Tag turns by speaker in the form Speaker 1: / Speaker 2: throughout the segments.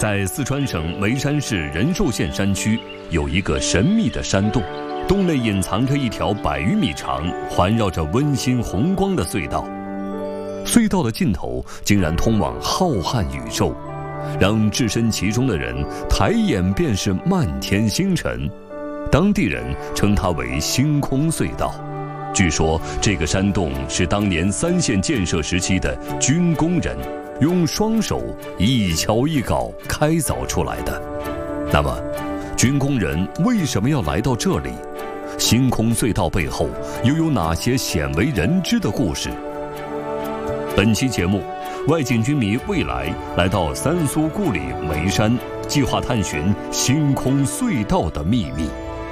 Speaker 1: 在四川省眉山市仁寿县山区，有一个神秘的山洞，洞内隐藏着一条100余米长、环绕着温馨红光的隧道。隧道的尽头竟然通往浩瀚宇宙，让置身其中的人抬眼便是漫天星辰。当地人称它为星空隧道。据说这个山洞是当年3线建设时期的军工人用双手一锹一镐开凿出来的。那么，军工人为什么要来到这里？星空隧道背后又有哪些鲜为人知的故事？本期节目，外景军迷未来到三苏故里眉山，计划探寻星空隧道的秘密。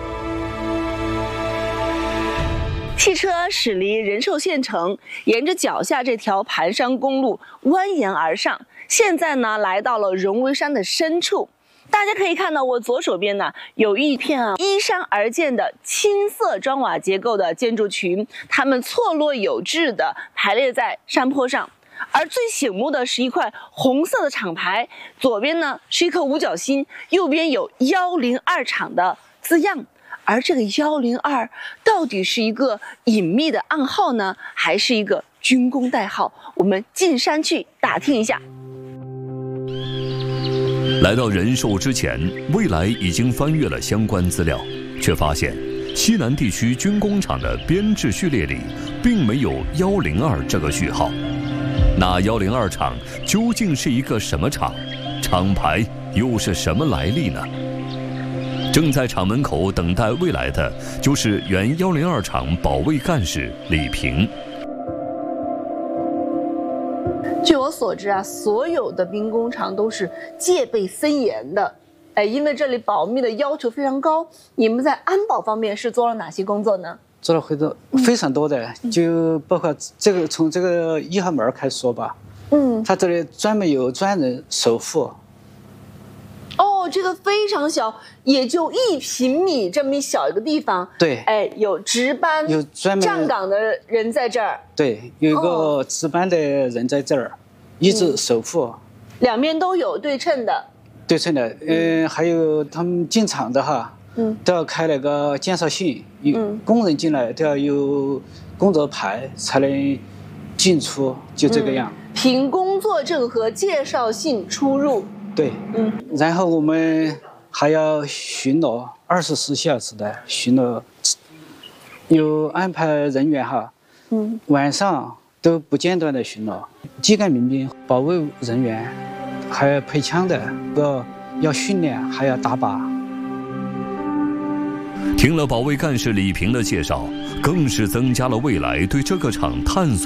Speaker 2: 汽车驶离仁寿县城，沿着脚下这条盘山公路蜿蜒而上。现在呢，来到了荣威山的深处。大家可以看到，我左手边呢有一片依山而建的青色砖瓦结构的建筑群，它们错落有致地排列在山坡上。而最醒目的是一块红色的厂牌，左边呢是一颗五角星，右边有102厂的字样。而这个102到底是一个隐秘的暗号呢，还是一个军工代号？我们进山去打听一下。
Speaker 1: 来到仁寿之前，未来已经翻阅了相关资料，却发现西南地区军工厂的编制序列里并没有102这个序号。那102厂究竟是一个什么厂？厂牌又是什么来历呢？正在厂门口等待未来的，就是原102厂保卫干事李平。
Speaker 2: 据我所知啊，所有的兵工厂都是戒备森严的，因为这里保密的要求非常高。你们在安保方面是做了哪些工作呢？
Speaker 3: 做了非常多的，就包括这个从这个1号门开始说吧。它这里专门有专人守护。
Speaker 2: 哦，这个非常小，也就1平米这么小一个地方。
Speaker 3: 对，
Speaker 2: 有值班、
Speaker 3: 有专门
Speaker 2: 站岗的人在这儿。
Speaker 3: 对，有一个值班的人在这儿，一直守护。
Speaker 2: 两边都有对称的。
Speaker 3: 对称的，还有他们进厂的哈，都要开那个介绍信，工人进来都要有工作牌才能进出，就这个样。
Speaker 2: 凭工作证和介绍信出入。
Speaker 3: 对，然后我们还要巡逻，24小时的巡逻，有安排人员哈，晚上都不间断的巡逻，基干民兵、保卫人员，还有配枪的，要训练，还要打靶。
Speaker 1: 听了保卫干事李平的介绍，更是增加了未来对这个厂探索